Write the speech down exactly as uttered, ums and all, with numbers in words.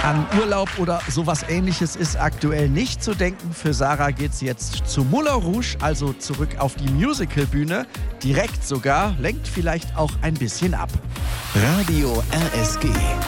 An Urlaub oder sowas Ähnliches ist aktuell nicht zu denken. Für Sarah geht's jetzt zu Moulin Rouge, also zurück auf die Musicalbühne. Direkt sogar, lenkt vielleicht auch ein bisschen ab. Radio R S G.